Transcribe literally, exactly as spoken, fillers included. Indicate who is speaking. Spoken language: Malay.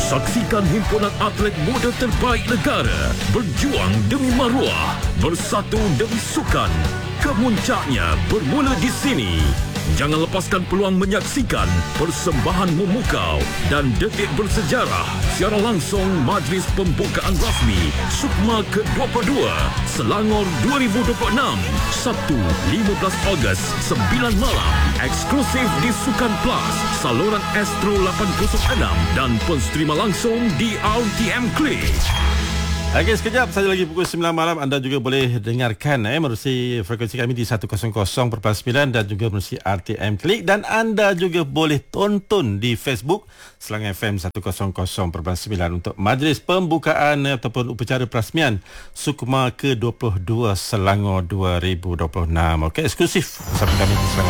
Speaker 1: Saksikan himpunan atlet muda terbaik negara berjuang demi maruah, bersatu demi sukan. Kemuncaknya bermula di sini. Jangan lepaskan peluang menyaksikan persembahan memukau dan detik bersejarah secara langsung Majlis Pembukaan Rasmi SUKMA ke dua puluh dua Selangor dua ribu dua puluh enam, Sabtu lima belas Ogos sembilan malam, eksklusif di Sukan Plus, saluran Astro lapan kosong enam dan pensterima langsung di R T M Click.
Speaker 2: Okey, sekejap saja lagi pukul sembilan malam anda juga boleh dengarkan eh menerusi frekuensi kami di seratus perpuluhan sembilan dan juga menerusi R T M Klik, dan anda juga boleh tonton di Facebook Selangor F M seratus perpuluhan sembilan untuk majlis pembukaan ataupun upacara perasmian SUKMA ke dua puluh dua Selangor dua ribu dua puluh enam. Okey, eksklusif bersama kami di Selangor